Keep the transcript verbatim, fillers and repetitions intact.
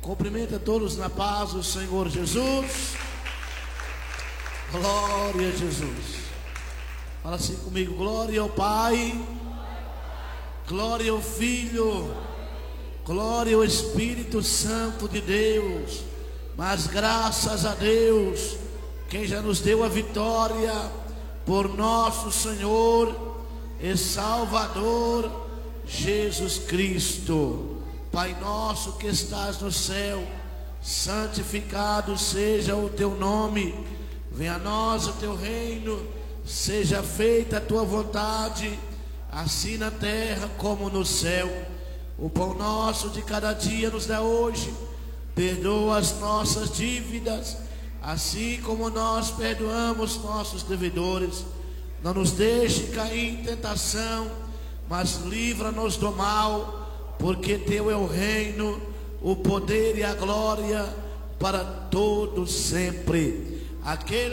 Cumprimenta todos na paz do Senhor Jesus. Glória a Jesus. Fala assim comigo: glória ao Pai, glória ao Filho, glória ao Espírito Santo de Deus. Mas graças a Deus, quem já nos deu a vitória, por nosso Senhor e Salvador Jesus Cristo. Pai nosso que estás no céu, santificado seja o teu nome. Venha a nós o teu reino, seja feita a tua vontade, assim na terra como no céu. O pão nosso de cada dia nos dá hoje. Perdoa as nossas dívidas, assim como nós perdoamos nossos devedores. Não nos deixe cair em tentação, mas livra-nos do mal, porque teu é o reino, o poder e a glória para todos sempre. Aquele